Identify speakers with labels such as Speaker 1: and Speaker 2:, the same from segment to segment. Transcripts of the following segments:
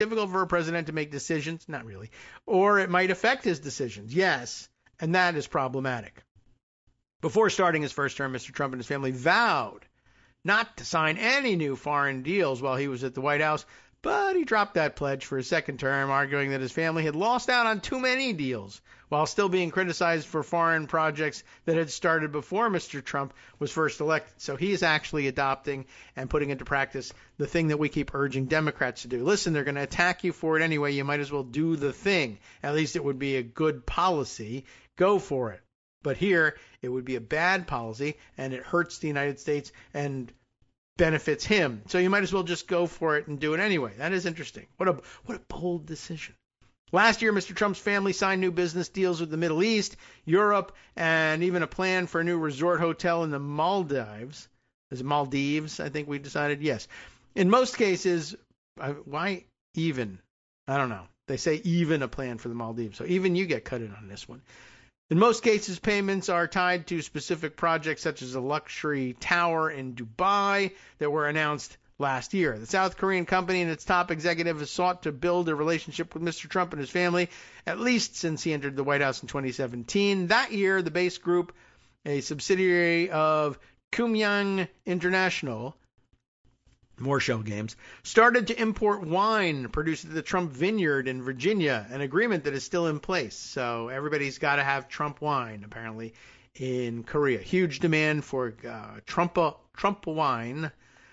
Speaker 1: difficult for a president to make decisions. Not really. Or it might affect his decisions. Yes. And that is problematic. Before starting his first term, Mr. Trump and his family vowed not to sign any new foreign deals while he was at the White House, but he dropped that pledge for his second term, arguing that his family had lost out on too many deals, while still being criticized for foreign projects that had started before Mr. Trump was first elected. So he is actually adopting and putting into practice the thing that we keep urging Democrats to do. Listen, they're going to attack you for it anyway. You might as well do the thing. At least it would be a good policy. Go for it. But here, it would be a bad policy, and it hurts the United States and benefits him. So you might as well just go for it and do it anyway. That is interesting. What a bold decision. Last year, Mr. Trump's family signed new business deals with the Middle East, Europe, and even a plan for a new resort hotel in the Maldives. Is it Maldives? I think we decided. Yes. In most cases, why even? I don't know. They say even a plan for the Maldives. So even you get cut in on this one. In most cases, payments are tied to specific projects such as a luxury tower in Dubai that were announced last year. The South Korean company and its top executive has sought to build a relationship with Mr. Trump and his family, at least since he entered the White House in 2017. That year, the Base Group, a subsidiary of Kumyang International, more shell games, started to import wine produced at the Trump Vineyard in Virginia, an agreement that is still in place. So everybody's got to have Trump wine, apparently, in Korea. Huge demand for Trump wine,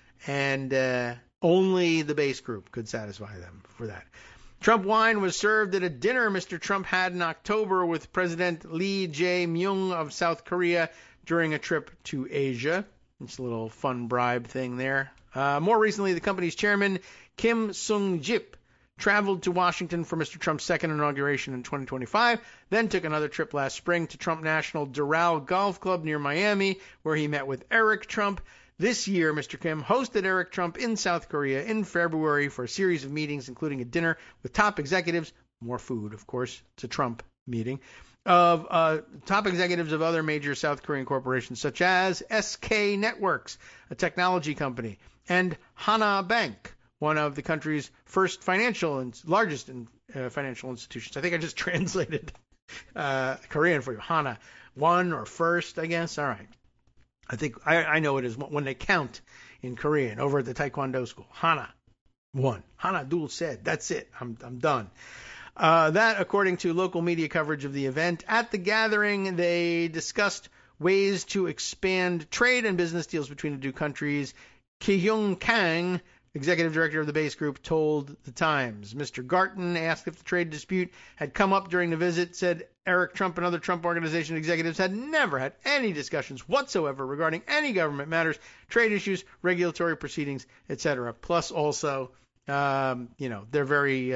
Speaker 1: and only the Base Group could satisfy them for that. Trump wine was served at a dinner Mr. Trump had in October with President Lee Jae-myung of South Korea during a trip to Asia. It's a little fun bribe thing there. More recently, the company's chairman, Kim Sung-jip, traveled to Washington for Mr. Trump's second inauguration in 2025, then took another trip last spring to Trump National Doral Golf Club near Miami, where he met with Eric Trump. This year, Mr. Kim hosted Eric Trump in South Korea in February for a series of meetings, including a dinner with top executives, more food, of course, it's a Trump meeting, of top executives of other major South Korean corporations, such as SK Networks, a technology company, and Hana Bank, one of the country's first largest financial institutions. I think I just translated Korean for you. Hana, one or first, I guess. All right. I think I know it is when they count in Korean over at the Taekwondo school. Hana, one. Hana Dul said, that's it. I'm done. That, according to local media coverage of the event. At the gathering, they discussed ways to expand trade and business deals between the two countries. Ki-hyung Kang, executive director of the Base Group, told The Times. Mr. Garten asked if the trade dispute had come up during the visit, said Eric Trump and other Trump Organization executives had never had any discussions whatsoever regarding any government matters, trade issues, regulatory proceedings, etc. Plus also, they're very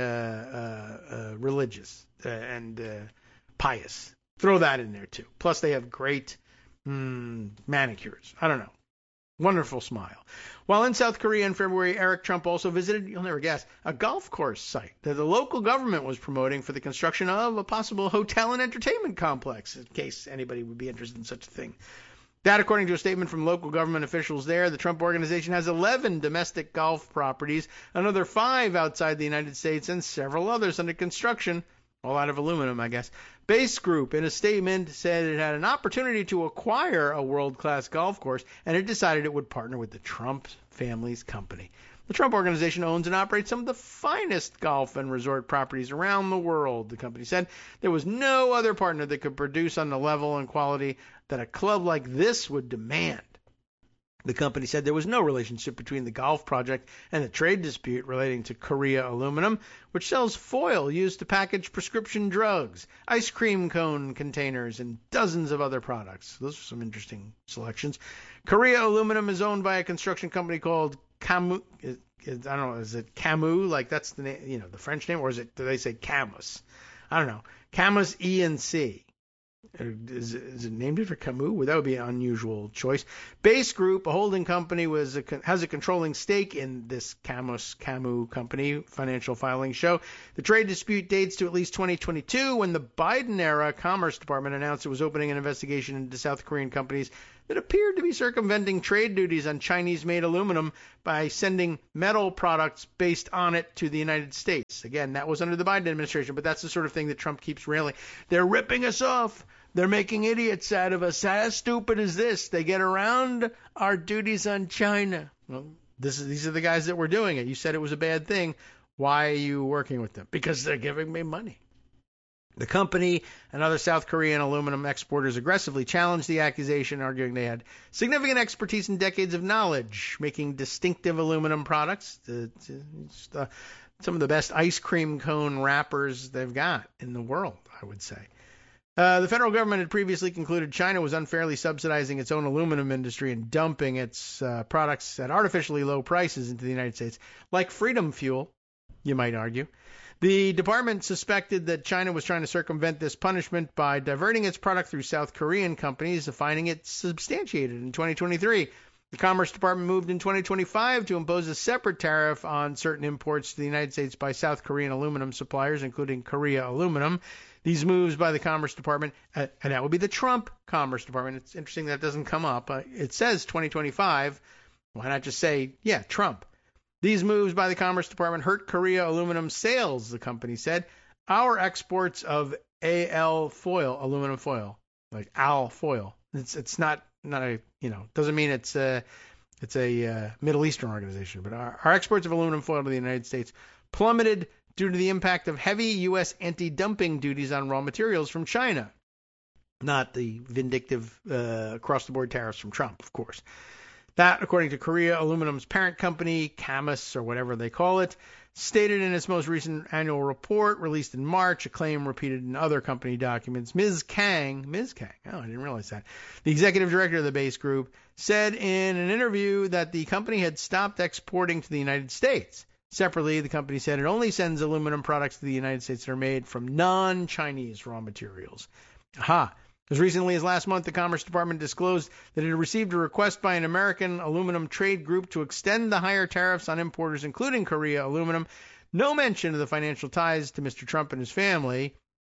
Speaker 1: religious and pious. Throw that in there too. Plus they have great manicures. I don't know. Wonderful smile. While in South Korea in February, Eric Trump also visited, you'll never guess, a golf course site that the local government was promoting for the construction of a possible hotel and entertainment complex, in case anybody would be interested in such a thing. That, according to a statement from local government officials there, the Trump Organization has 11 domestic golf properties, another 5 outside the United States, and several others under construction, all out of aluminum, I guess. Base Group, in a statement, said it had an opportunity to acquire a world-class golf course, and it decided it would partner with the Trump family's company. The Trump Organization owns and operates some of the finest golf and resort properties around the world, the company said. There was no other partner that could produce on the level and quality that a club like this would demand. The company said there was no relationship between the golf project and the trade dispute relating to Korea Aluminum, which sells foil used to package prescription drugs, ice cream cone containers, and dozens of other products. Those are some interesting selections. Korea Aluminum is owned by a construction company called Camus. I don't know, is it Camus? Like that's the name, the French name, or do they say Camus? I don't know. Camus E&C. Is it named after Camus? Well, that would be an unusual choice. Base Group, a holding company, has a controlling stake in this Camus company, financial filings show. The trade dispute dates to at least 2022, when the Biden-era Commerce Department announced it was opening an investigation into South Korean companies that appeared to be circumventing trade duties on Chinese-made aluminum by sending metal products based on it to the United States. Again, that was under the Biden administration, but that's the sort of thing that Trump keeps railing. They're ripping us off. They're making idiots out of us. How stupid is this? They get around our duties on China. Well, these are the guys that were doing it. You said it was a bad thing. Why are you working with them? Because they're giving me money. The company and other South Korean aluminum exporters aggressively challenged the accusation, arguing they had significant expertise and decades of knowledge making distinctive aluminum products. Some of the best ice cream cone wrappers they've got in the world, I would say. The federal government had previously concluded China was unfairly subsidizing its own aluminum industry and dumping its products at artificially low prices into the United States, like Freedom Fuel, you might argue. The department suspected that China was trying to circumvent this punishment by diverting its product through South Korean companies, finding it substantiated in 2023. The Commerce Department moved in 2025 to impose a separate tariff on certain imports to the United States by South Korean aluminum suppliers, including Korea Aluminum. These moves by the Commerce Department, and that would be the Trump Commerce Department. It's interesting that doesn't come up. It says 2025. Why not just say, yeah, Trump? These moves by the Commerce Department hurt Korea Aluminum sales, the company said. Our exports of AL foil, aluminum foil, like AL foil. It's not a, doesn't mean it's a Middle Eastern organization, but our exports of aluminum foil to the United States plummeted due to the impact of heavy U.S. anti-dumping duties on raw materials from China. Not the vindictive across-the-board tariffs from Trump, of course. That, according to Korea Aluminum's parent company, KAMAS, or whatever they call it, stated in its most recent annual report released in March, a claim repeated in other company documents. Ms. Kang, oh, I didn't realize that, the executive director of the Base Group, said in an interview that the company had stopped exporting to the United States. Separately, the company said it only sends aluminum products to the United States that are made from non-Chinese raw materials. Aha. As recently as last month, the Commerce Department disclosed that it had received a request by an American aluminum trade group to extend the higher tariffs on importers, including Korea Aluminum. No mention of the financial ties to Mr. Trump and his family.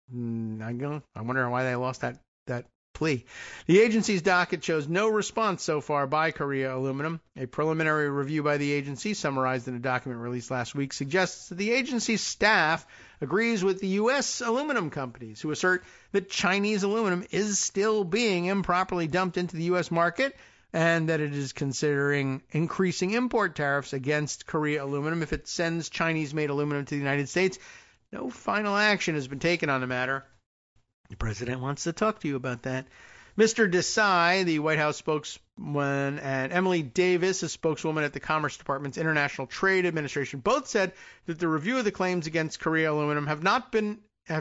Speaker 1: I wonder why they lost that plea. The agency's docket shows no response so far by Korea Aluminum. A preliminary review by the agency, summarized in a document released last week, suggests that the agency's staff agrees with the U.S. aluminum companies who assert that Chinese aluminum is still being improperly dumped into the U.S. market and that it is considering increasing import tariffs against Korea Aluminum if it sends Chinese-made aluminum to the United States. No final action has been taken on the matter. The president wants to talk to you about that. Mr. Desai, the White House spokesman, and Emily Davis, a spokeswoman at the Commerce Department's International Trade Administration, both said that the review of the claims against Korea Aluminum have not been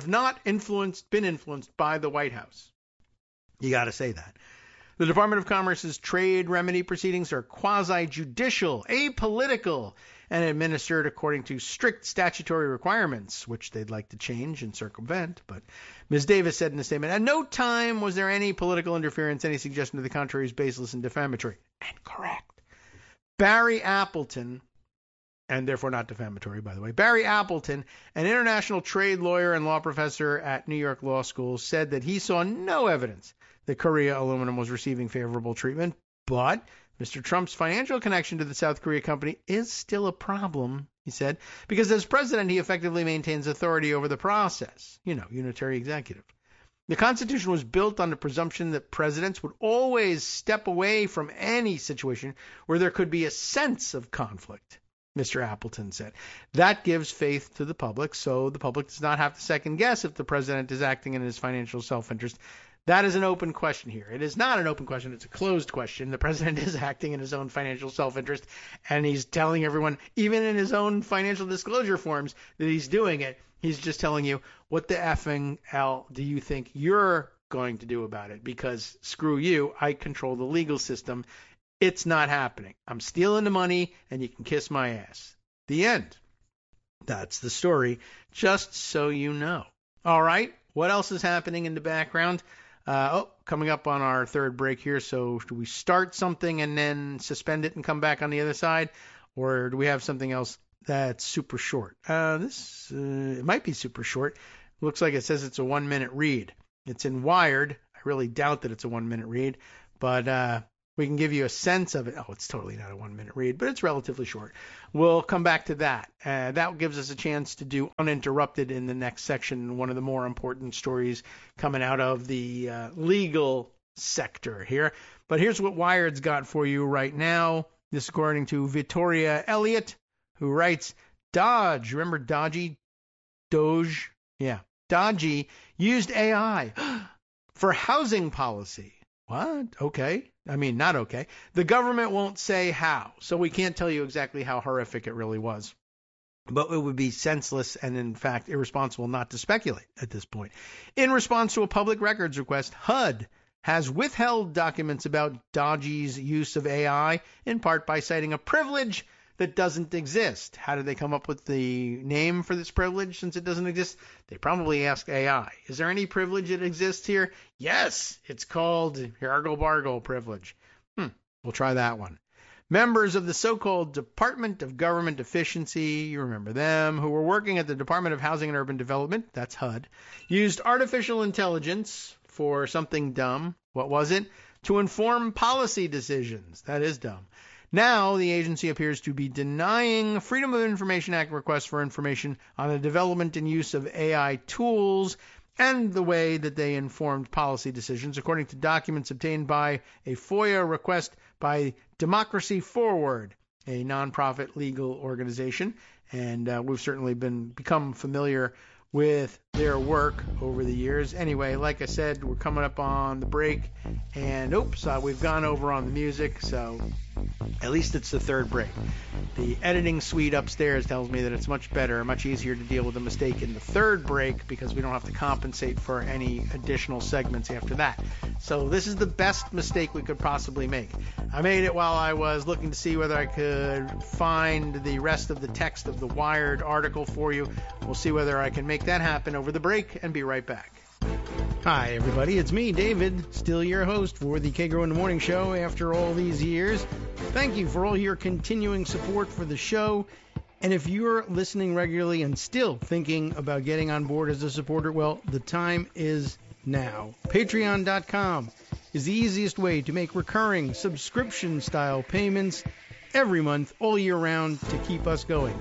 Speaker 1: influenced by the White House. You got to say that. The Department of Commerce's trade remedy proceedings are quasi-judicial, apolitical, and administered according to strict statutory requirements, which they'd like to change and circumvent. But Ms. Davis said in a statement, at no time was there any political interference. Any suggestion to the contrary is baseless and defamatory. And correct. Barry Appleton, and therefore not defamatory, by the way, Barry Appleton, an international trade lawyer and law professor at New York Law School, said that he saw no evidence that Korea Aluminum was receiving favorable treatment, but Mr. Trump's financial connection to the South Korea company is still a problem, he said, because as president, he effectively maintains authority over the process. Unitary executive. The Constitution was built on the presumption that presidents would always step away from any situation where there could be a sense of conflict, Mr. Appleton said. That gives faith to the public, so the public does not have to second guess if the president is acting in his financial self-interest. That is an open question here. It is not an open question. It's a closed question. The president is acting in his own financial self-interest, and he's telling everyone, even in his own financial disclosure forms, that he's doing it. He's just telling you, what the effing hell do you think you're going to do about it? Because screw you, I control the legal system. It's not happening. I'm stealing the money, and you can kiss my ass. The end. That's the story, just so you know. All right, what else is happening in the background? Coming up on our third break here. So do we start something and then suspend it and come back on the other side? Or do we have something else that's super short? It might be super short. Looks like it says it's a 1-minute read. It's in Wired. I really doubt that it's a 1-minute read. But We can give you a sense of it. Oh, it's totally not a 1-minute read, but it's relatively short. We'll come back to that. That gives us a chance to do Uninterrupted in the next section, one of the more important stories coming out of the legal sector here. But here's what Wired's got for you right now. This according to Victoria Elliott, who writes, Dodge, remember Dodgy? Doge? Yeah. Dodgy used AI for housing policy. What? Okay. I mean, not okay. The government won't say how, so we can't tell you exactly how horrific it really was. But it would be senseless and, in fact, irresponsible not to speculate at this point. In response to a public records request, HUD has withheld documents about Dodgy's use of AI, in part by citing a privilege that doesn't exist. How did they come up with the name for this privilege since it doesn't exist? They probably asked AI. Is there any privilege that exists here? Yes, it's called Argle-Bargle privilege. We'll try that one. Members of the so-called Department of Government Efficiency, you remember them, who were working at the Department of Housing and Urban Development, that's HUD, used artificial intelligence for something dumb. What was it? To inform policy decisions. That is dumb. Now, the agency appears to be denying Freedom of Information Act requests for information on the development and use of AI tools and the way that they informed policy decisions, according to documents obtained by a FOIA request by Democracy Forward, a nonprofit legal organization. And we've certainly become familiar with their work over the years. Anyway, like I said, we're coming up on the break, and we've gone over on the music, so at least it's the third break. The editing suite upstairs tells me that it's much better, much easier to deal with a mistake in the third break because we don't have to compensate for any additional segments after that. So this is the best mistake we could possibly make. I made it while I was looking to see whether I could find the rest of the text of the Wired article for you. We'll see whether I can make that happen over the break and be right back. Hi, everybody. It's me, David, still your host for the Kagro in the Morning Show after all these years. Thank you for all your continuing support for the show. And if you're listening regularly and still thinking about getting on board as a supporter, well, the time is now. Patreon.com is the easiest way to make recurring subscription-style payments every month, all year round, to keep us going.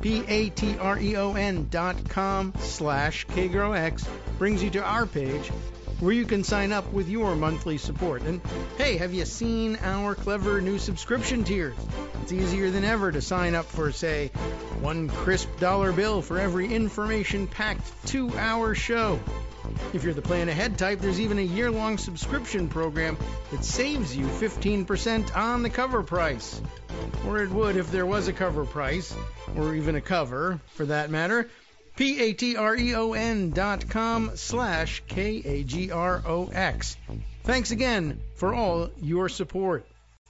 Speaker 1: patreon.com/KagroX brings you to our page where you can sign up with your monthly support. And hey, have you seen our clever new subscription tiers? It's easier than ever to sign up for, say, one crisp dollar bill for every information-packed 2-hour show. If you're the plan ahead type, there's even a year-long subscription program that saves you 15% on the cover price. Or it would if there was a cover price, or even a cover, for that matter. patreon.com/KAGROX. Thanks again for all your support.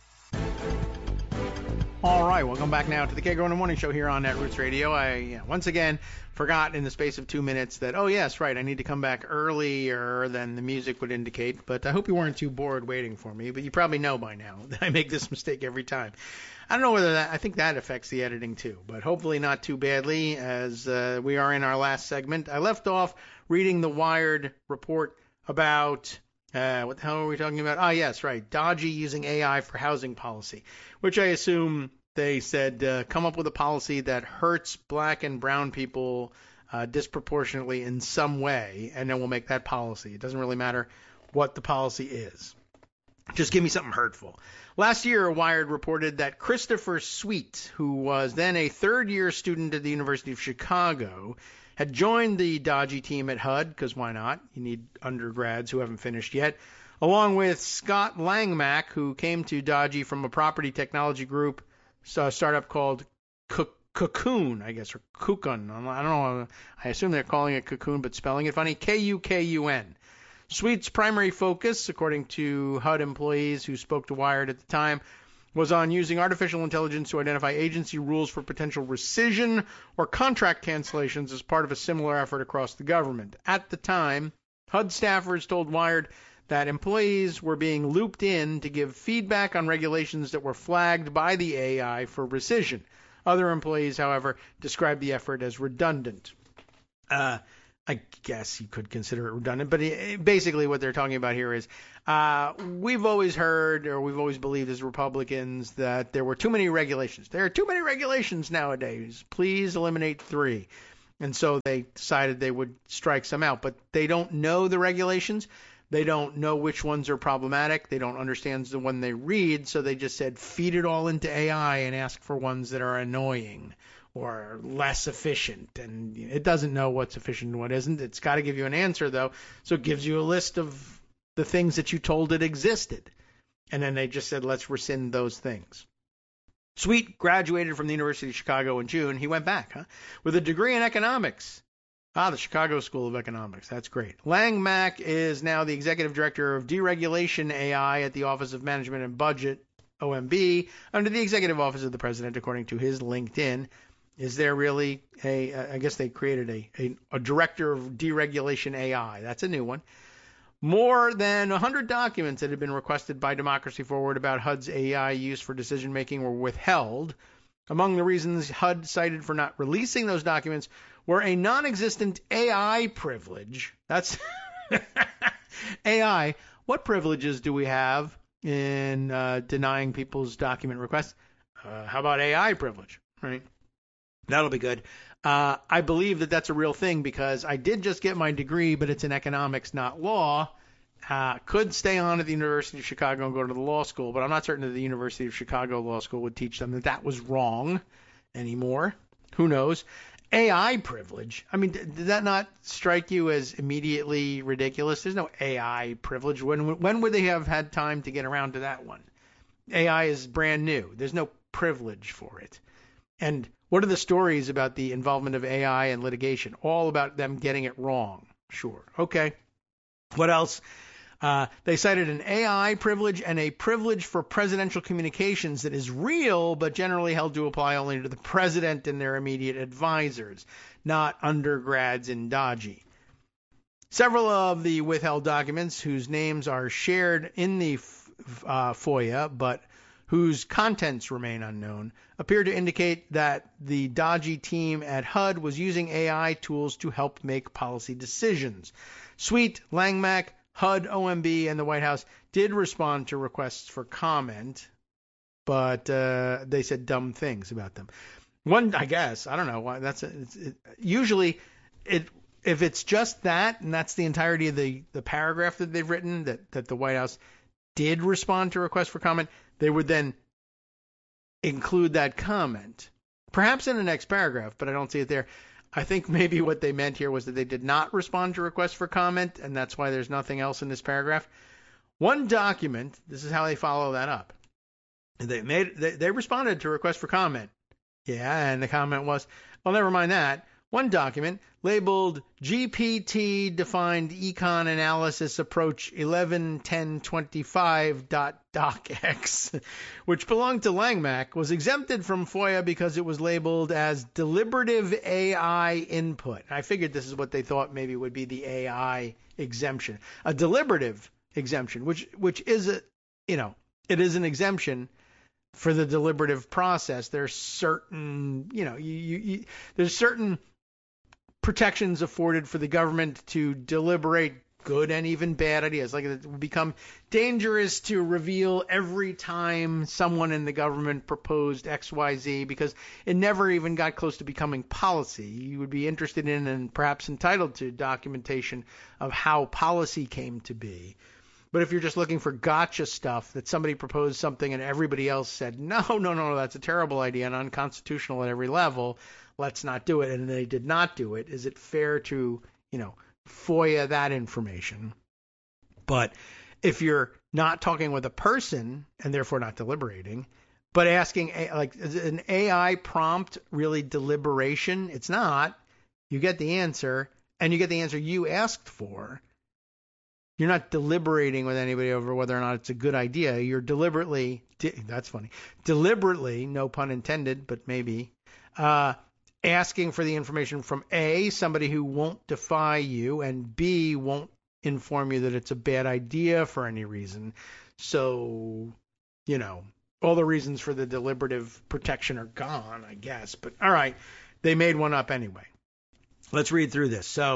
Speaker 1: All right, welcome back now to the Kagro in the Morning Show here on Netroots Radio. I once again forgot in the space of 2 minutes that, oh yes, right, I need to come back earlier than the music would indicate, but I hope you weren't too bored waiting for me, but you probably know by now that I make this mistake every time. I don't know whether I think that affects the editing too, but hopefully not too badly as we are in our last segment. I left off reading the Wired report about what the hell are we talking about? Ah, yes, right. Dodgy using AI for housing policy, which I assume they said come up with a policy that hurts black and brown people disproportionately in some way, and then we'll make that policy. It doesn't really matter what the policy is. Just give me something hurtful. Last year, Wired reported that Christopher Sweet, who was then a third-year student at the University of Chicago, had joined the Dodgy team at HUD, because why not? You need undergrads who haven't finished yet, along with Scott Langmack, who came to Dodgy from a property technology group, a startup called Cocoon, I guess, or Kukun. I don't know. I assume they're calling it Cocoon, but spelling it funny. Kukun. Sweet's primary focus, according to HUD employees who spoke to Wired at the time, was on using artificial intelligence to identify agency rules for potential rescission or contract cancellations as part of a similar effort across the government. At the time, HUD staffers told Wired that employees were being looped in to give feedback on regulations that were flagged by the AI for rescission. Other employees, however, described the effort as redundant. I guess you could consider it redundant, but basically what they're talking about here is we've always heard, or we've always believed as Republicans, that there were too many regulations. There are too many regulations nowadays. Please eliminate 3. And so they decided they would strike some out, but they don't know the regulations. They don't know which ones are problematic. They don't understand the one they read, so they just said feed it all into AI and ask for ones that are annoying or less efficient. And it doesn't know what's efficient and what isn't. It's got to give you an answer, though, so it gives you a list of the things that you told it existed. And then they just said, let's rescind those things. Sweet graduated from the University of Chicago in June. He went back, with a degree in economics. The Chicago School of Economics. That's great. Lang Mak is now the executive director of deregulation AI at the Office of Management and Budget, OMB, under the executive office of the president, according to his LinkedIn. Is there really I guess they created a director of deregulation AI. That's a new one. More than 100 documents that had been requested by Democracy Forward about HUD's AI use for decision-making were withheld. Among the reasons HUD cited for not releasing those documents were a non-existent AI privilege. That's AI. What privileges do we have in denying people's document requests? How about AI privilege, right? That'll be good. I believe that that's a real thing because I did just get my degree, but it's in economics, not law. Could stay on at the University of Chicago and go to the law school, but I'm not certain that the University of Chicago Law School would teach them that that was wrong anymore. Who knows? AI privilege. I mean, did that not strike you as immediately ridiculous? There's no AI privilege. When would they have had time to get around to that one? AI is brand new. There's no privilege for it. And what are the stories about the involvement of AI in litigation? All about them getting it wrong. Sure. Okay. What else? They cited an AI privilege and a privilege for presidential communications that is real, but generally held to apply only to the president and their immediate advisors, not undergrads in Dodgy. Several of the withheld documents, whose names are shared in the FOIA, but whose contents remain unknown, appear to indicate that the Dodgy team at HUD was using AI tools to help make policy decisions. Sweet, Lang Mak, HUD, OMB, and the White House did respond to requests for comment, but they said dumb things about them. One, I guess, I don't know why. Usually, if it's just that, and that's the entirety of the paragraph that they've written, that the White House did respond to requests for comment, they would then include that comment, perhaps in the next paragraph, but I don't see it there. I think maybe what they meant here was that they did not respond to requests for comment, and that's why there's nothing else in this paragraph. One document, this is how they follow that up. They responded to requests for comment. Yeah, and the comment was, well, never mind that. One document labeled GPT defined econ analysis approach 11.10.25.docx, which belonged to Lang Mak, was exempted from FOIA because it was labeled as deliberative AI input. I figured this is what they thought maybe would be the AI exemption, a deliberative exemption, which is it is an exemption for the deliberative process. There's certain, there's certain protections afforded for the government to deliberate good and even bad ideas. Like it would become dangerous to reveal every time someone in the government proposed XYZ because it never even got close to becoming policy. You would be interested in and perhaps entitled to documentation of how policy came to be. But if you're just looking for gotcha stuff, that somebody proposed something and everybody else said, no, that's a terrible idea and unconstitutional at every level, let's not do it, and they did not do it, is it fair to, FOIA that information? But if you're not talking with a person and therefore not deliberating, but asking, like, is an AI prompt really deliberation? It's not. You get the answer, and you get the answer you asked for. You're not deliberating with anybody over whether or not it's a good idea. You're deliberately, that's funny, deliberately, no pun intended, but maybe, asking for the information from A, somebody who won't defy you, and B, won't inform you that it's a bad idea for any reason. So, all the reasons for the deliberative protection are gone, I guess. But all right, they made one up anyway. Let's read through this. So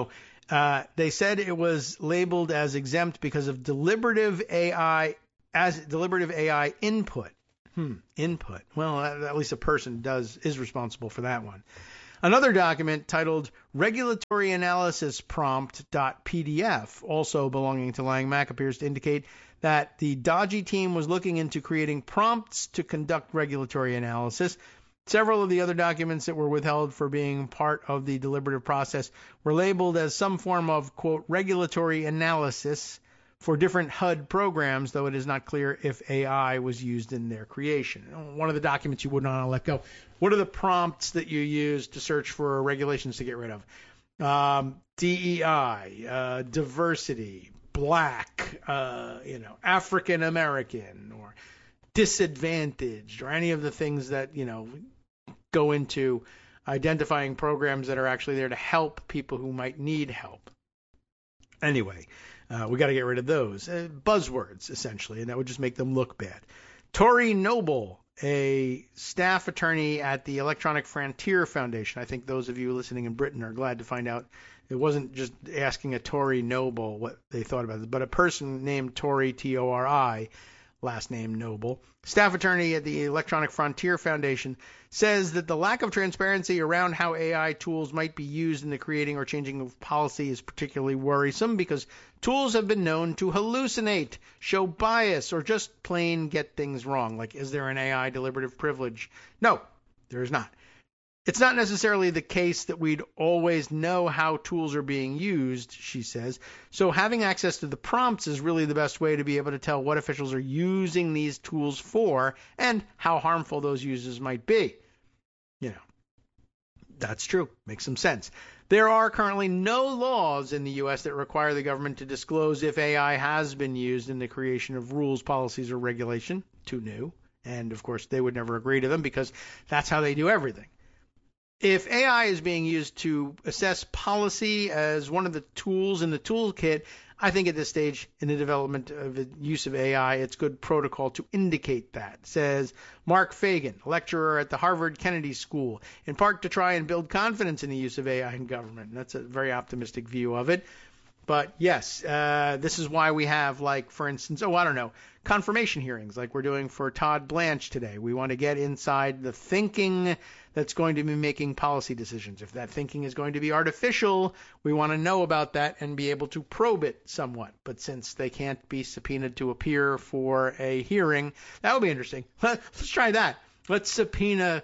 Speaker 1: They said it was labeled as exempt because of deliberative AI input. Input. Well, at least a person is responsible for that one. Another document titled Regulatory Analysis Prompt.pdf, also belonging to Lang Mac, appears to indicate that the dodgy team was looking into creating prompts to conduct regulatory analysis. Several of the other documents that were withheld for being part of the deliberative process were labeled as some form of, quote, regulatory analysis for different HUD programs, though it is not clear if AI was used in their creation. One of the documents you wouldn't want to let go. What are the prompts that you use to search for regulations to get rid of? DEI, diversity, black, African American, or disadvantaged, or any of the things that, go into identifying programs that are actually there to help people who might need help. Anyway, we got to get rid of those buzzwords, essentially, and that would just make them look bad. Tori Noble, a staff attorney at the Electronic Frontier Foundation. I think those of you listening in Britain are glad to find out it wasn't just asking a Tori Noble what they thought about it, but a person named Tori, Tori, last name Noble, staff attorney at the Electronic Frontier Foundation, says that the lack of transparency around how AI tools might be used in the creating or changing of policy is particularly worrisome because tools have been known to hallucinate, show bias, or just plain get things wrong. Like, is there an AI deliberative privilege? No, there is not. It's not necessarily the case that we'd always know how tools are being used, she says. So having access to the prompts is really the best way to be able to tell what officials are using these tools for and how harmful those uses might be. That's true. Makes some sense. There are currently no laws in the U.S. that require the government to disclose if AI has been used in the creation of rules, policies, or regulation. Too new. And, of course, they would never agree to them because that's how they do everything. If AI is being used to assess policy as one of the tools in the toolkit, I think at this stage in the development of the use of AI, it's good protocol to indicate that, says Mark Fagan, lecturer at the Harvard Kennedy School, in part to try and build confidence in the use of AI in government. And that's a very optimistic view of it. But yes, this is why we have, like, for instance, confirmation hearings like we're doing for Todd Blanche today. We want to get inside the thinking that's going to be making policy decisions. If that thinking is going to be artificial, we want to know about that and be able to probe it somewhat. But since they can't be subpoenaed to appear for a hearing, that would be interesting. Let's try that. Let's subpoena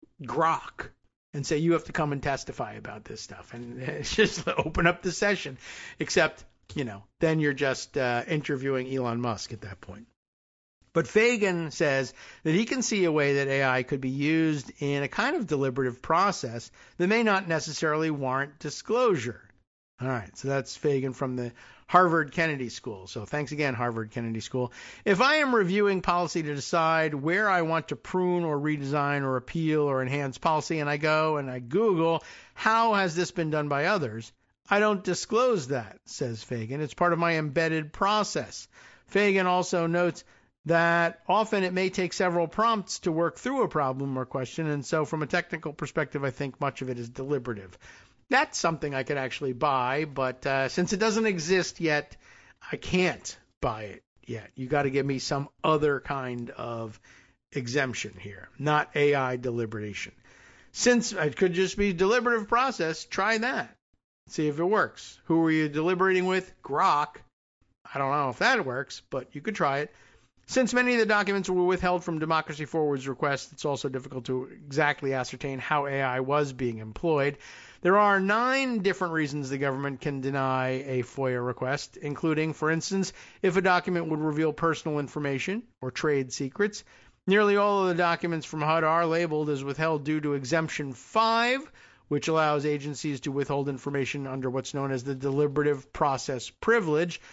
Speaker 1: Grok and say, you have to come and testify about this stuff. And just open up the session. Except, then you're just interviewing Elon Musk at that point. But Fagan says that he can see a way that AI could be used in a kind of deliberative process that may not necessarily warrant disclosure. All right, so that's Fagan from the Harvard Kennedy School. So thanks again, Harvard Kennedy School. If I am reviewing policy to decide where I want to prune or redesign or appeal or enhance policy, and I go and I Google, how has this been done by others? I don't disclose that, says Fagan. It's part of my embedded process. Fagan also notes that often it may take several prompts to work through a problem or question, and so from a technical perspective, I think much of it is deliberative. That's something I could actually buy, but since it doesn't exist yet, I can't buy it yet. You got to give me some other kind of exemption here, not AI deliberation. Since it could just be deliberative process, try that. See if it works. Who are you deliberating with? Grok. I don't know if that works, but you could try it. Since many of the documents were withheld from Democracy Forward's request, it's also difficult to exactly ascertain how AI was being employed. There are 9 different reasons the government can deny a FOIA request, including, for instance, if a document would reveal personal information or trade secrets. Nearly all of the documents from HUD are labeled as withheld due to Exemption 5, which allows agencies to withhold information under what's known as the deliberative process privilege.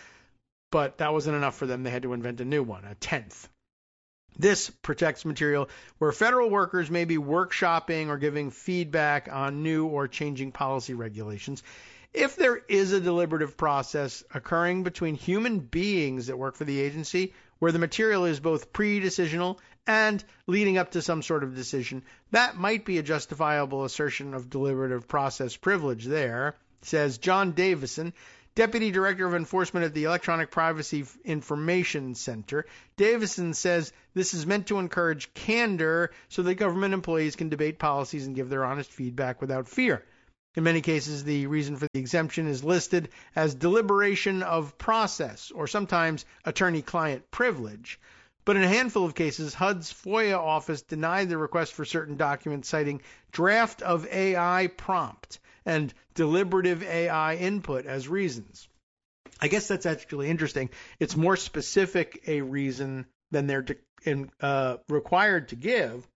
Speaker 1: But that wasn't enough for them. They had to invent a new one, a 10th. This protects material where federal workers may be workshopping or giving feedback on new or changing policy regulations. If there is a deliberative process occurring between human beings that work for the agency, where the material is both pre-decisional and leading up to some sort of decision, that might be a justifiable assertion of deliberative process privilege there. says John Davison, Deputy Director of Enforcement at the Electronic Privacy Information Center. Davison says this is meant to encourage candor so that government employees can debate policies and give their honest feedback without fear. In many cases, the reason for the exemption is listed as deliberation of process or sometimes attorney-client privilege. But in a handful of cases, HUD's FOIA office denied the request for certain documents, citing draft of AI prompt and deliberative AI input as reasons. I guess that's actually interesting. It's more specific a reason than they're required to give.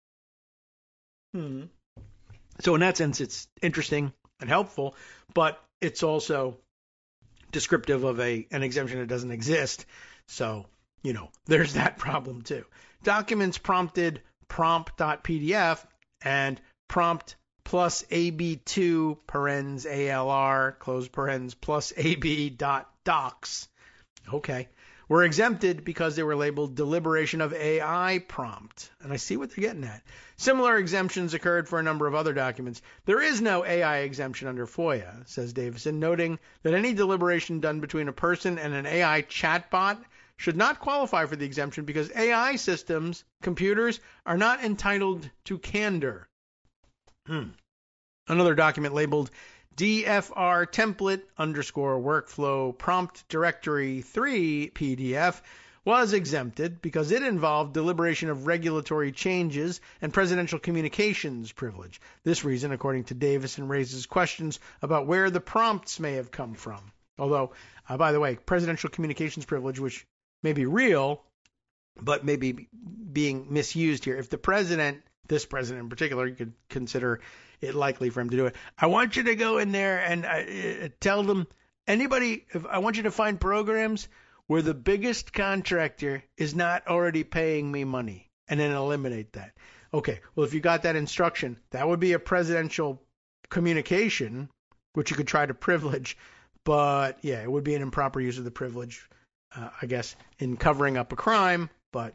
Speaker 1: So in that sense, it's interesting and helpful, but it's also descriptive of an exemption that doesn't exist. So, there's that problem too. Documents prompted prompt.pdf and prompt plus AB2 parens ALR close parens plus AB.docs. Okay. Were exempted because they were labeled deliberation of AI prompt. And I see what they're getting at. Similar exemptions occurred for a number of other documents. There is no AI exemption under FOIA, says Davison, noting that any deliberation done between a person and an AI chatbot should not qualify for the exemption because AI systems, computers, are not entitled to candor. Another document labeled DFR template _workflow prompt directory 3 PDF was exempted because it involved deliberation of regulatory changes and presidential communications privilege. This reason, according to Davison, raises questions about where the prompts may have come from. Although, by the way, presidential communications privilege, which may be real, but may be being misused here. If the president, this president in particular, you could consider it likely for him to do it. I want you to go in there and tell them, I want you to find programs where the biggest contractor is not already paying me money, and then eliminate that. Okay, well, if you got that instruction, that would be a presidential communication, which you could try to privilege, but yeah, it would be an improper use of the privilege, I guess, in covering up a crime, but,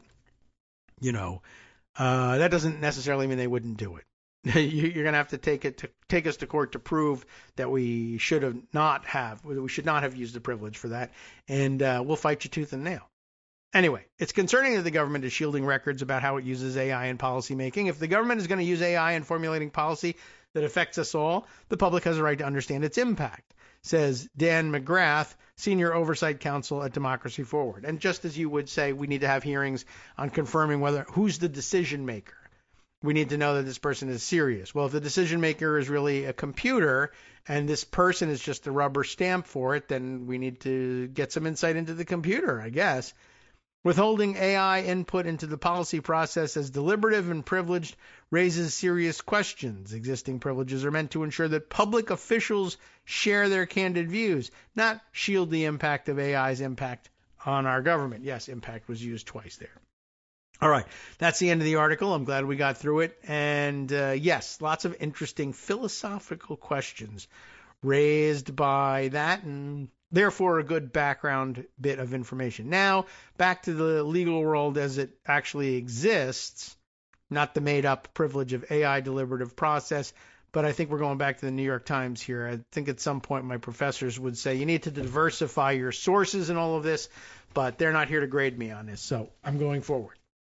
Speaker 1: that doesn't necessarily mean they wouldn't do it. You're going to have to take us to court to prove that we should not have used the privilege for that, and we'll fight you tooth and nail. Anyway, it's concerning that the government is shielding records about how it uses AI in policymaking. If the government is going to use AI in formulating policy that affects us all, the public has a right to understand its impact, says Dan McGrath, Senior Oversight Counsel at Democracy Forward. And just as you would say, we need to have hearings on confirming who's the decision maker. We need to know that this person is serious. Well, if the decision maker is really a computer and this person is just the rubber stamp for it, then we need to get some insight into the computer, I guess. Withholding AI input into the policy process as deliberative and privileged raises serious questions. Existing privileges are meant to ensure that public officials share their candid views, not shield the impact of AI's impact on our government. Yes, impact was used twice there. All right, that's the end of the article. I'm glad we got through it. And yes, lots of interesting philosophical questions raised by that, and therefore a good background bit of information. Now, back to the legal world as it actually exists, not the made-up privilege of AI deliberative process, but I think we're going back to the New York Times here. I think at some point my professors would say you need to diversify your sources in all of this, but they're not here to grade me on this, so I'm going forward.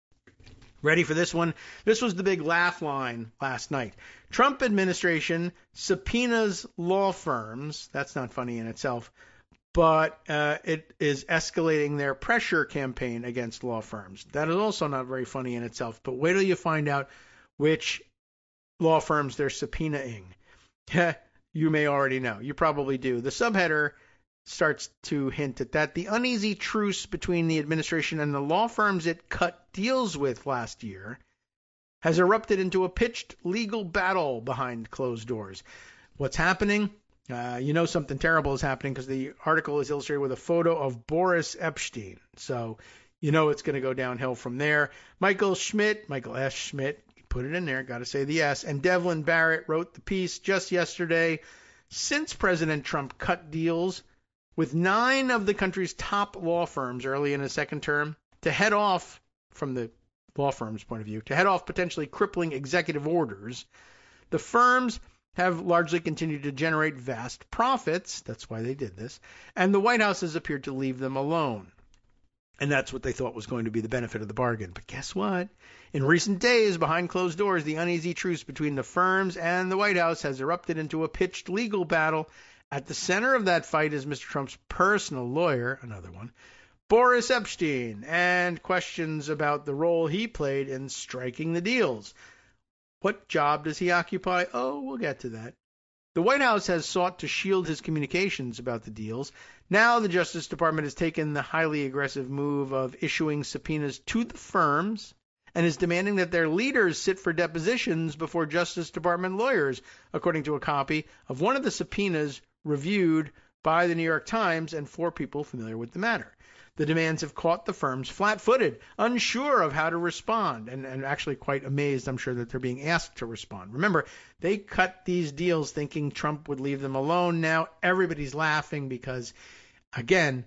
Speaker 1: Ready for this one? This was the big laugh line last night. Trump administration subpoenas law firms. That's not funny in itself, but it is escalating their pressure campaign against law firms. That is also not very funny in itself, but wait till you find out which law firms they're subpoenaing. You may already know. You probably do. The subheader starts to hint at that. The uneasy truce between the administration and the law firms it cut deals with last year has erupted into a pitched legal battle behind closed doors. What's happening? Something terrible is happening because the article is illustrated with a photo of Boris Epstein. So it's going to go downhill from there. Michael S. Schmidt, put it in there, got to say the S, and Devlin Barrett wrote the piece just yesterday. Since President Trump cut deals with 9 of the country's top law firms early in his second term to head off, from the law firm's point of view, to head off potentially crippling executive orders, the firms have largely continued to generate vast profits. That's why they did this. And the White House has appeared to leave them alone. And that's what they thought was going to be the benefit of the bargain. But guess what? In recent days, behind closed doors, the uneasy truce between the firms and the White House has erupted into a pitched legal battle. At the center of that fight is Mr. Trump's personal lawyer, another one, Boris Epshteyn, and questions about the role he played in striking the deals. What job does he occupy? Oh, we'll get to that. The White House has sought to shield his communications about the deals. Now the Justice Department has taken the highly aggressive move of issuing subpoenas to the firms and is demanding that their leaders sit for depositions before Justice Department lawyers, according to a copy of one of the subpoenas reviewed by the New York Times and 4 people familiar with the matter. The demands have caught the firms flat-footed, unsure of how to respond, and actually quite amazed, I'm sure, that they're being asked to respond. Remember, they cut these deals thinking Trump would leave them alone. Now everybody's laughing because, again,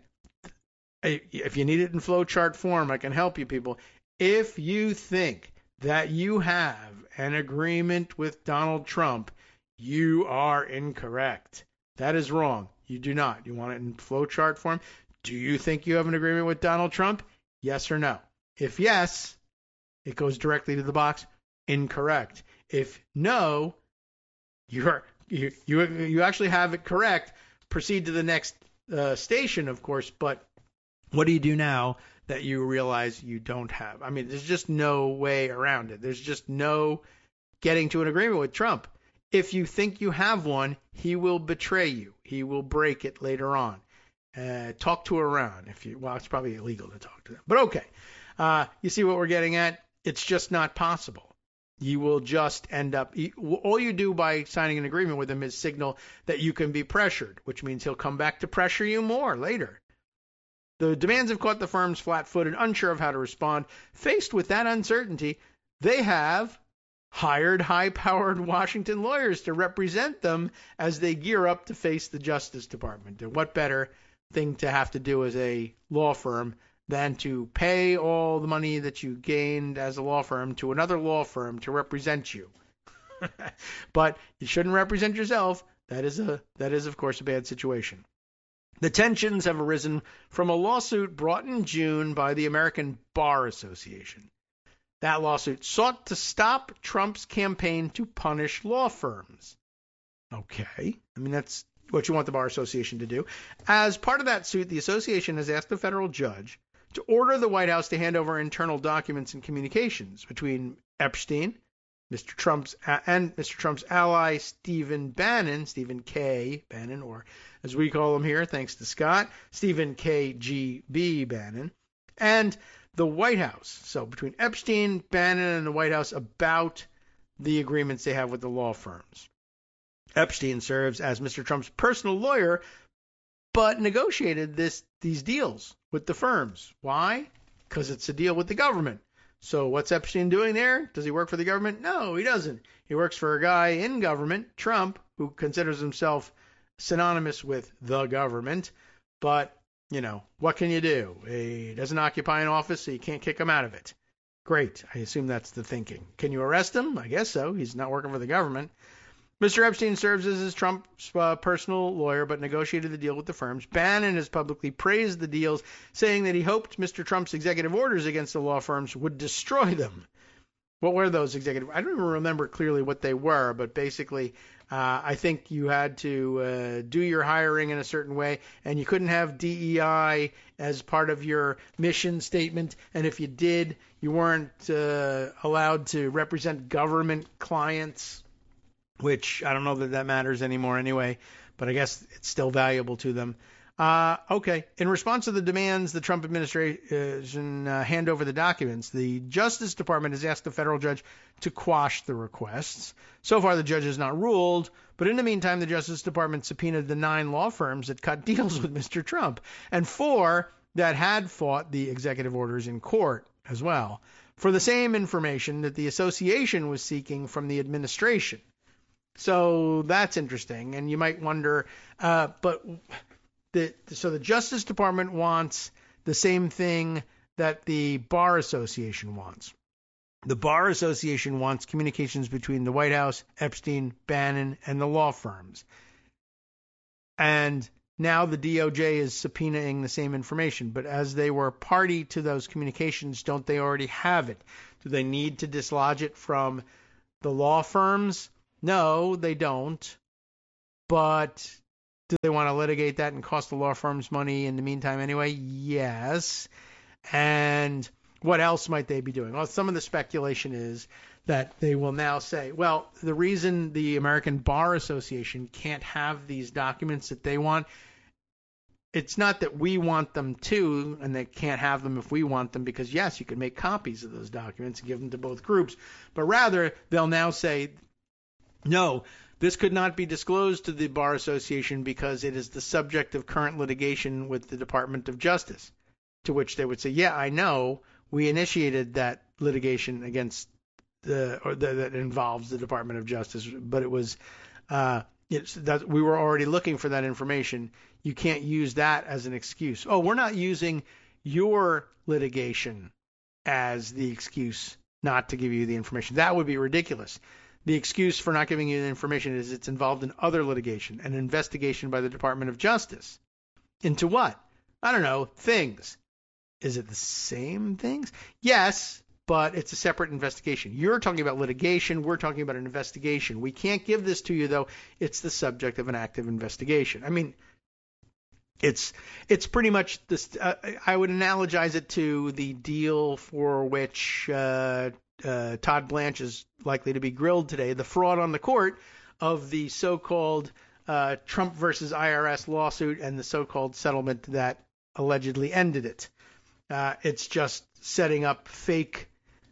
Speaker 1: if you need it in flowchart form, I can help you people. If you think that you have an agreement with Donald Trump, you are incorrect. That is wrong. You do not. You want it in flowchart form? Do you think you have an agreement with Donald Trump? Yes or no? If yes, it goes directly to the box. Incorrect. If no, you actually have it correct. Proceed to the next station, of course. But what do you do now that you realize you don't have? I mean, there's just no way around it. There's just no getting to an agreement with Trump. If you think you have one, he will betray you. He will break it later on. Talk to Iran. Well, it's probably illegal to talk to them. But okay. You see what we're getting at? It's just not possible. You will just end up, all you do by signing an agreement with him is signal that you can be pressured, which means he'll come back to pressure you more later. The demands have caught the firms flat-footed, unsure of how to respond. Faced with that uncertainty, they have hired high-powered Washington lawyers to represent them as they gear up to face the Justice Department. And what better thing to have to do as a law firm than to pay all the money that you gained as a law firm to another law firm to represent you. But you shouldn't represent yourself. That is, of course, a bad situation. The tensions have arisen from a lawsuit brought in June by the American Bar Association. That lawsuit sought to stop Trump's campaign to punish law firms. Okay. I mean, that's what you want the Bar Association to do. As part of that suit, the association has asked a federal judge to order the White House to hand over internal documents and communications between Epshteyn, Mr. Trump's ally Stephen K. Bannon, or as we call him here, thanks to Scott, Stephen K.G.B. Bannon, and the White House. So between Epshteyn, Bannon, and the White House about the agreements they have with the law firms. Epshteyn serves as Mr. Trump's personal lawyer, but negotiated these deals with the firms. Why? Because it's a deal with the government. So what's Epshteyn doing there? Does he work for the government? No, he doesn't. He works for a guy in government, Trump, who considers himself synonymous with the government. But, what can you do? He doesn't occupy an office, so you can't kick him out of it. Great. I assume that's the thinking. Can you arrest him? I guess so. He's not working for the government. Mr. Epshteyn serves as Trump's personal lawyer, but negotiated the deal with the firms. Bannon has publicly praised the deals, saying that he hoped Mr. Trump's executive orders against the law firms would destroy them. What were those executive? I don't even remember clearly what they were, but basically, I think you had to do your hiring in a certain way, and you couldn't have DEI as part of your mission statement. And if you did, you weren't allowed to represent government clients, which I don't know that matters anymore anyway, but I guess it's still valuable to them. Okay. In response to the demands the Trump administration hand over the documents, the Justice Department has asked the federal judge to quash the requests. So far, the judge has not ruled, but in the meantime, the Justice Department subpoenaed the 9 law firms that cut deals with Mr. Trump and 4 that had fought the executive orders in court as well for the same information that the association was seeking from the administration. So that's interesting, and you might wonder, so the Justice Department wants the same thing that the Bar Association wants. The Bar Association wants communications between the White House, Epstein, Bannon, and the law firms. And now the DOJ is subpoenaing the same information. But as they were party to those communications, don't they already have it? Do they need to dislodge it from the law firms? No, they don't. But do they want to litigate that and cost the law firms money in the meantime anyway? Yes. And what else might they be doing? Well, some of the speculation is that they will now say, well, the reason the American Bar Association can't have these documents that they want, it's not that we want them to, and they can't have them if we want them, because yes, you can make copies of those documents and give them to both groups, but rather they'll now say, no, this could not be disclosed to the Bar Association because it is the subject of current litigation with the Department of Justice. To which they would say, yeah, I know, we initiated that litigation against that involves the Department of Justice, but it was that we were already looking for that information. You can't use that as an excuse. Oh, we're not using your litigation as the excuse not to give you the information. That would be ridiculous. The excuse for not giving you the information is it's involved in other litigation, an investigation by the Department of Justice. Into what? I don't know, things. Is it the same things? Yes, but it's a separate investigation. You're talking about litigation. We're talking about an investigation. We can't give this to you, though. It's the subject of an active investigation. I mean, it's pretty much this. I would analogize it to the deal for which Todd Blanche is likely to be grilled today, the fraud on the court of the so-called Trump versus IRS lawsuit and the so-called settlement that allegedly ended it. It's just setting up fake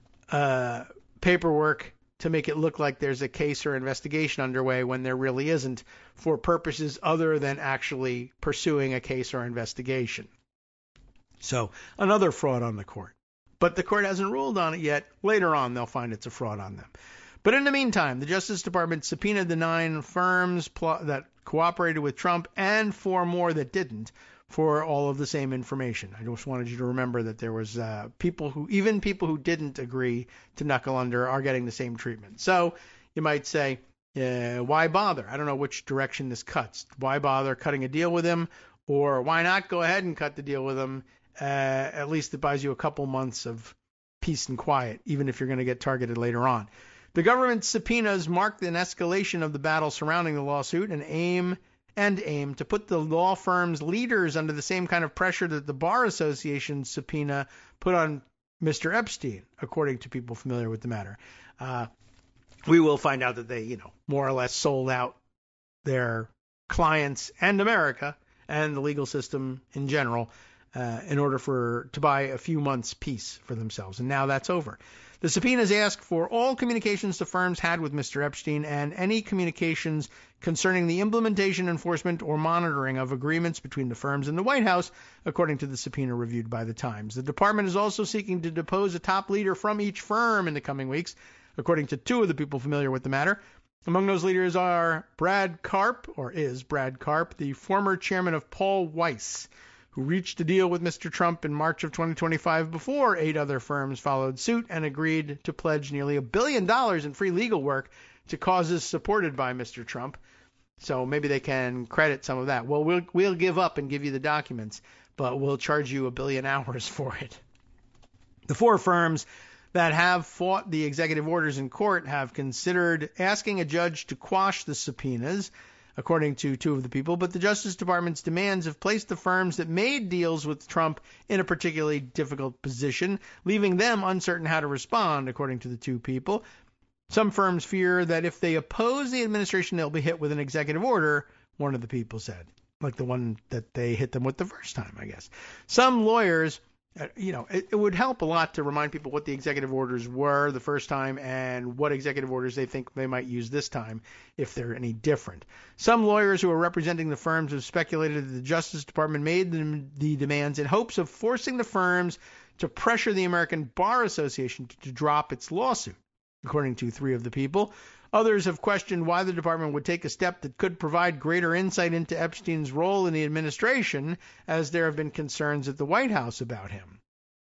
Speaker 1: paperwork to make it look like there's a case or investigation underway when there really isn't, for purposes other than actually pursuing a case or investigation. So another fraud on the court. But the court hasn't ruled on it yet. Later on, they'll find it's a fraud on them. But in the meantime, the Justice Department subpoenaed the 9 firms that cooperated with Trump and 4 more that didn't for all of the same information. I just wanted you to remember that there was people who didn't agree to knuckle under are getting the same treatment. So you might say, why bother? I don't know which direction this cuts. Why bother cutting a deal with him? Or why not go ahead and cut the deal with him? At least it buys you a couple months of peace and quiet, even if you're going to get targeted later on. The government's subpoenas marked an escalation of the battle surrounding the lawsuit and aim to put the law firm's leaders under the same kind of pressure that the Bar Association's subpoena put on Mr. Epstein, according to people familiar with the matter. We will find out that they, more or less sold out their clients and America and the legal system in general in order to buy a few months' peace for themselves. And now that's over. The subpoenas ask for all communications the firms had with Mr. Epstein and any communications concerning the implementation, enforcement, or monitoring of agreements between the firms and the White House, according to the subpoena reviewed by the Times. The department is also seeking to depose a top leader from each firm in the coming weeks, according to 2 of the people familiar with the matter. Among those leaders are Brad Karp, the former chairman of Paul Weiss, who reached a deal with Mr. Trump in March of 2025 before 8 other firms followed suit and agreed to pledge nearly $1 billion in free legal work to causes supported by Mr. Trump. So maybe they can credit some of that. Well, we'll give up and give you the documents, but we'll charge you $1 billion hours for it. The 4 firms that have fought the executive orders in court have considered asking a judge to quash the subpoenas, according to 2 of the people, but the Justice Department's demands have placed the firms that made deals with Trump in a particularly difficult position, leaving them uncertain how to respond, according to the 2 people. Some firms fear that if they oppose the administration, they'll be hit with an executive order, one of the people said, like the one that they hit them with the first time, I guess. Some lawyers, it would help a lot to remind people what the executive orders were the first time and what executive orders they think they might use this time, if they're any different. Some lawyers who are representing the firms have speculated that the Justice Department made the demands in hopes of forcing the firms to pressure the American Bar Association to drop its lawsuit, according to 3 of the people. Others have questioned why the department would take a step that could provide greater insight into Epstein's role in the administration, as there have been concerns at the White House about him.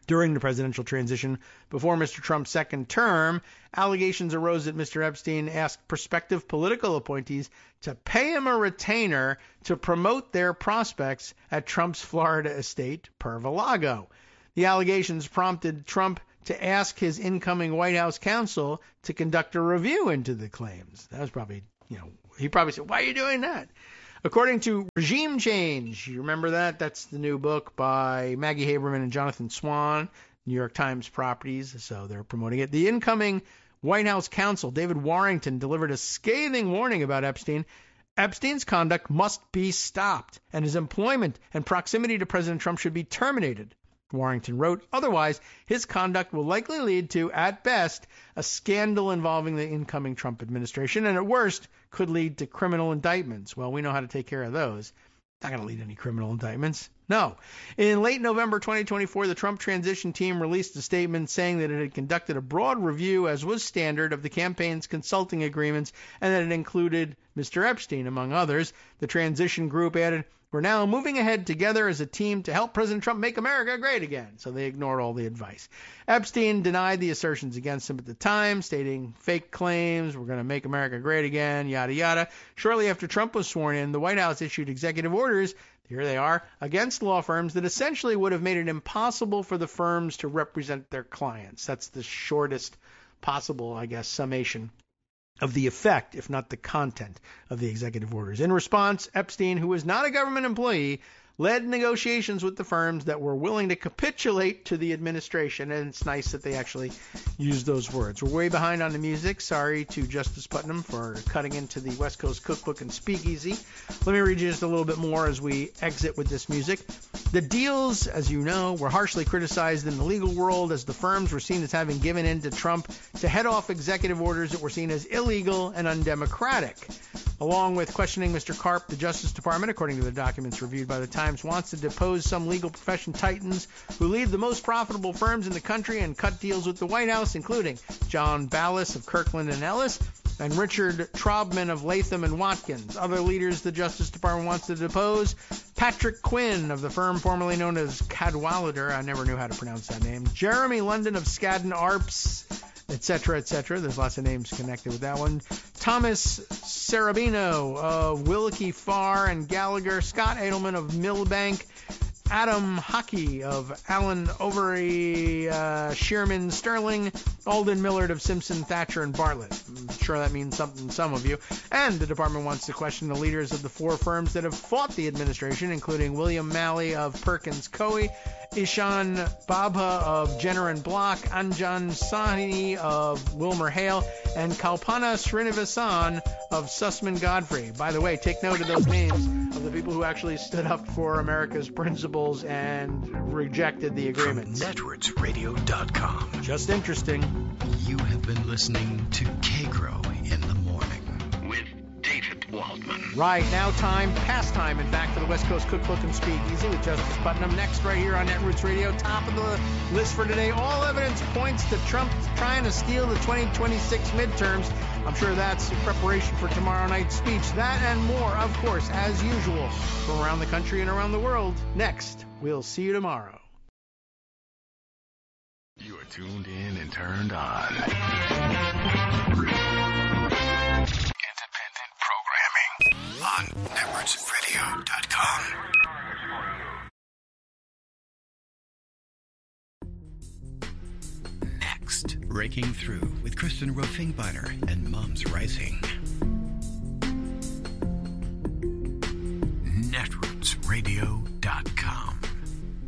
Speaker 1: During the presidential transition before Mr. Trump's second term, allegations arose that Mr. Epstein asked prospective political appointees to pay him a retainer to promote their prospects at Trump's Florida estate, Mar-a-Lago. The allegations prompted Trump to ask his incoming White House counsel to conduct a review into the claims. That was probably, he probably said, why are you doing that? According to Regime Change, you remember that? That's the new book by Maggie Haberman and Jonathan Swan, New York Times Properties, so they're promoting it. The incoming White House counsel, David Warrington, delivered a scathing warning about Epstein. Epstein's conduct must be stopped, and his employment and proximity to President Trump should be terminated. Warrington wrote, otherwise, his conduct will likely lead to, at best, a scandal involving the incoming Trump administration, and at worst, could lead to criminal indictments. Well, we know how to take care of those. Not going to lead to any criminal indictments. No. In late November 2024, the Trump transition team released a statement saying that it had conducted a broad review, as was standard, of the campaign's consulting agreements, and that it included Mr. Epstein, among others. The transition group added, we're now moving ahead together as a team to help President Trump make America great again. So they ignored all the advice. Epstein denied the assertions against him at the time, stating fake claims, we're going to make America great again, yada, yada. Shortly after Trump was sworn in, the White House issued executive orders, here they are, against law firms that essentially would have made it impossible for the firms to represent their clients. That's the shortest possible, I guess, summation of the effect, if not the content, of the executive orders. In response, Epstein, who was not a government employee, led negotiations with the firms that were willing to capitulate to the administration, and it's nice that they actually used those words. We're way behind on the music. Sorry to Justice Putnam for cutting into the West Coast Cookbook and Speakeasy. Let me read you just a little bit more as we exit with this music. The deals, as you know, were harshly criticized in the legal world as the firms were seen as having given in to Trump to head off executive orders that were seen as illegal and undemocratic. Along with questioning Mr. Karp, the Justice Department, according to the documents reviewed by the Times, wants to depose some legal profession titans who lead the most profitable firms in the country and cut deals with the White House, including John Ballas of Kirkland & Ellis and Richard Traubman of Latham & Watkins. Other leaders the Justice Department wants to depose: Patrick Quinn of the firm formerly known as Cadwalader, I never knew how to pronounce that name, Jeremy London of Skadden Arps, etc., etc. There's lots of names connected with that one. Thomas Serabino of Willkie Farr and Gallagher, Scott Edelman of Milbank, Adam Hockey of Allen Overy, Shearman Sterling, Alden Millard of Simpson, Thatcher, and Bartlett. I'm sure that means something to some of you. And the department wants to question the leaders of the four firms that have fought the administration, including William Malley of Perkins Coie, Ishan Babha of Jenner & Block, Anjan Sahni of Wilmer Hale, and Kalpana Srinivasan of Sussman Godfrey. By the way, take note of those names of the people who actually stood up for America's principles and rejected the agreements.
Speaker 2: From NetworksRadio.com.
Speaker 1: Just interesting.
Speaker 2: You have been listening to K-Grow in the Morning with David Waldman.
Speaker 1: Right, now past time, in fact, for the West Coast Cookbook and Speakeasy with Justice Putnam. Next, right here on Netroots Radio, top of the list for today. All evidence points to Trump trying to steal the 2026 midterms. I'm sure that's in preparation for tomorrow night's speech. That and more, of course, as usual, from around the country and around the world. Next, we'll see you tomorrow.
Speaker 3: You are tuned in and turned on. Independent programming on NetworksRadio.com.
Speaker 2: Next, Breaking Through with Kristen Rofingbeiner and Mums Rising.